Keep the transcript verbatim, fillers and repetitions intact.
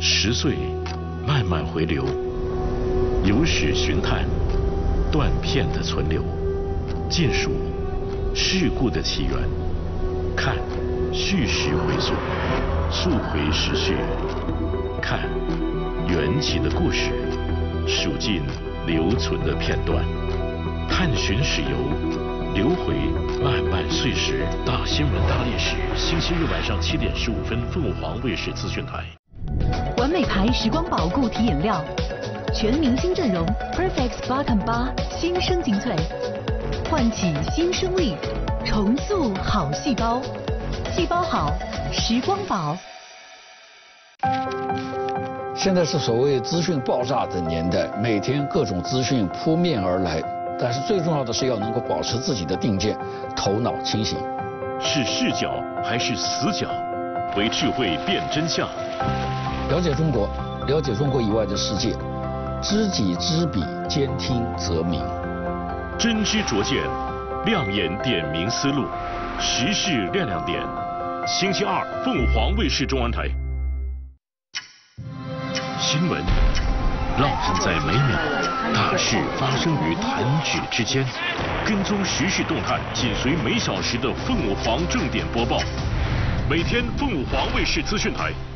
十岁慢慢回流，有史寻探，断片的存留，尽数事故的起源，看叙事回溯，溯回时序，看缘起的故事，数尽留存的片段，探寻史游，流回漫漫岁时。大新闻大历史，星期日晚上七点十五分，凤凰卫视资讯台。 完美牌时光宝固体饮料，全明星阵容 ，Perfect Sparkle 八新生精粹，唤起新生力，重塑好细胞，细胞好，时光宝。 现在是所谓资讯爆炸的年代，每天各种资讯扑面而来，但是最重要的是要能够保持自己的定见，头脑清醒。 是视角还是死角？为智慧辨真相。 了解中国，了解中国以外的世界，知己知彼，兼听则明。 真知灼见，亮眼点明思路，时事亮亮点。星期二，凤凰卫视中文台。新闻烙印在每秒，大事发生于弹指之间。跟踪时事动态，紧随每小时的凤凰正点播报。每天凤凰卫视资讯台